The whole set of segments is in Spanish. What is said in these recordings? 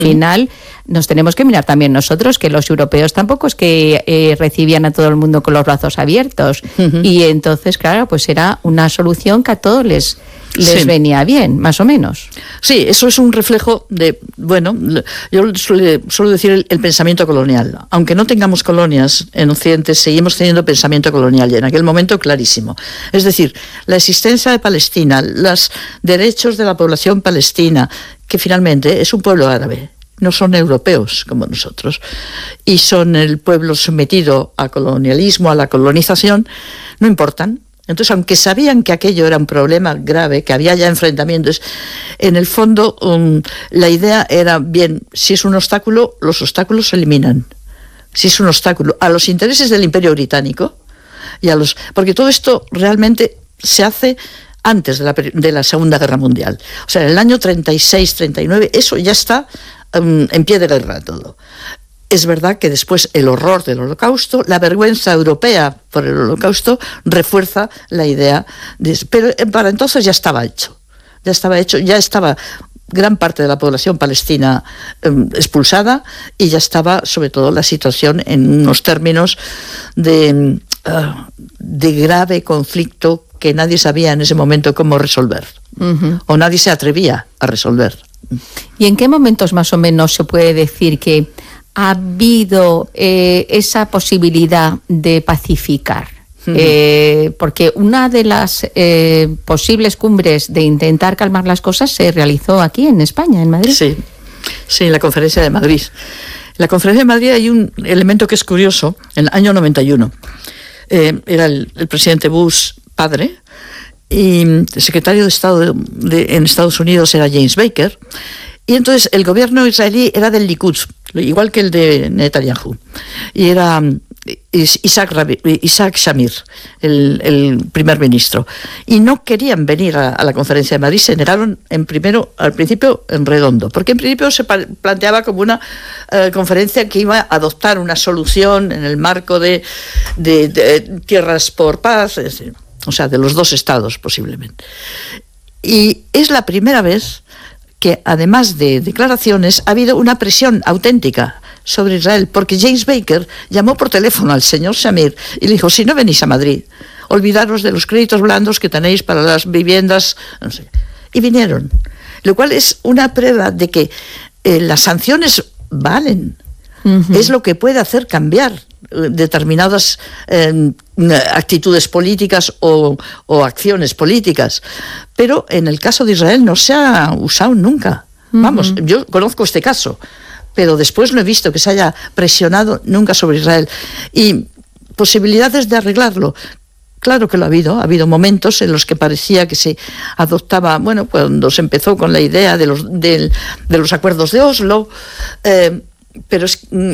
final nos tenemos que mirar también nosotros, que los europeos tampoco es que recibían a todo el mundo con los brazos abiertos. Y entonces, claro, pues era una solución que a todos les venía bien, más o menos. Sí, eso es un reflejo de, bueno, yo suelo decir el pensamiento colonial. Aunque no tengamos colonias en Occidente, seguimos teniendo pensamiento colonial, y en aquel momento clarísimo. Es decir, la existencia de Palestina, los derechos de la población palestina, que finalmente es un pueblo árabe, no son europeos como nosotros, y son el pueblo sometido al colonialismo, a la colonización, no importan. Entonces, aunque sabían que aquello era un problema grave, que había ya enfrentamientos, en el fondo la idea era, bien, si es un obstáculo, los obstáculos se eliminan. Si es un obstáculo a los intereses del Imperio Británico, porque todo esto realmente se hace antes de la Segunda Guerra Mundial. O sea, en el año 36, 39, eso ya está en pie de guerra todo. Es verdad que después el horror del Holocausto, la vergüenza europea por el Holocausto, refuerza la idea pero para entonces ya estaba hecho, ya estaba gran parte de la población palestina expulsada, y ya estaba sobre todo la situación en unos términos de grave conflicto que nadie sabía en ese momento cómo resolver, o nadie se atrevía a resolver. ¿Y en qué momentos más o menos se puede decir que ha habido esa posibilidad de pacificar? Porque una de las posibles cumbres de intentar calmar las cosas se realizó aquí en España, en Madrid. Sí, en la Conferencia de Madrid. En la Conferencia de Madrid hay un elemento que es curioso. En el año 91 era el presidente Bush padre, y el secretario de Estado en Estados Unidos era James Baker, y entonces el gobierno israelí era del Likud, igual que el de Netanyahu, y era Isaac Shamir, el primer ministro, y no querían venir a la Conferencia de Madrid. Se negaron al principio en redondo, porque en principio se planteaba como una conferencia que iba a adoptar una solución en el marco de tierras por paz, o sea, de los dos estados posiblemente. Y es la primera vez que, además de declaraciones, ha habido una presión auténtica sobre Israel, porque James Baker llamó por teléfono al señor Shamir y le dijo: si no venís a Madrid, olvidaros de los créditos blandos que tenéis para las viviendas, no sé. Y vinieron, lo cual es una prueba de que las sanciones valen. Es lo que puede hacer cambiar determinadas actitudes políticas o acciones políticas, pero en el caso de Israel no se ha usado nunca. Vamos, yo conozco este caso, pero después no he visto que se haya presionado nunca sobre Israel. Y posibilidades de arreglarlo, claro que lo ha habido momentos en los que parecía que se adoptaba, bueno, cuando se empezó con la idea de los acuerdos de Oslo, pero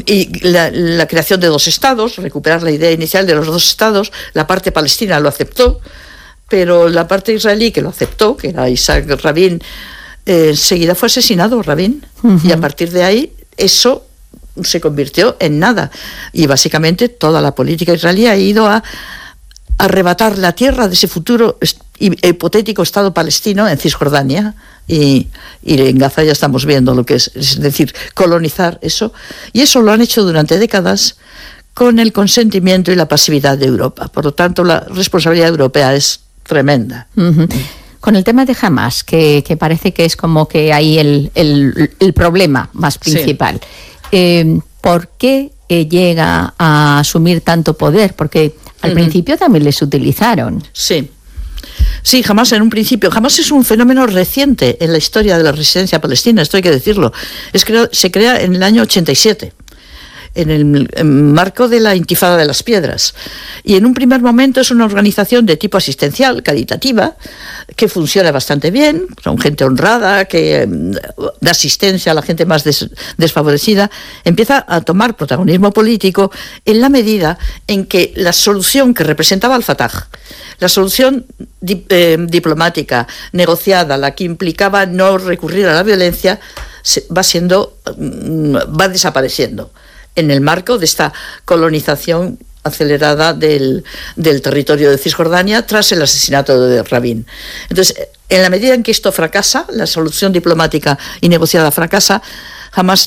la creación de dos estados, recuperar la idea inicial de los dos estados. La parte palestina lo aceptó, pero la parte israelí que lo aceptó, que era Isaac Rabin, enseguida fue asesinado Rabin, y a partir de ahí eso se convirtió en nada, y básicamente toda la política israelí ha ido a arrebatar la tierra de ese futuro hipotético Estado palestino en Cisjordania, y en Gaza ya estamos viendo lo que es decir, colonizar eso, y eso lo han hecho durante décadas con el consentimiento y la pasividad de Europa. Por lo tanto, la responsabilidad europea es tremenda. Con el tema de Hamas, que parece que es como que ahí el problema más principal, ¿por qué llega a asumir tanto poder? Porque al principio también les utilizaron. Sí, Hamas en un principio. Hamas es un fenómeno reciente en la historia de la resistencia palestina, esto hay que decirlo. Se crea en el año 87. En el marco de la Intifada de las Piedras. Y en un primer momento es una organización de tipo asistencial, caritativa, que funciona bastante bien, son gente honrada, que da asistencia a la gente más desfavorecida. Empieza a tomar protagonismo político en la medida en que la solución que representaba al Fatah, la solución diplomática, negociada, la que implicaba no recurrir a la violencia, va desapareciendo en el marco de esta colonización acelerada del territorio de Cisjordania tras el asesinato de Rabin. Entonces, en la medida en que esto fracasa, la solución diplomática y negociada fracasa, Hamas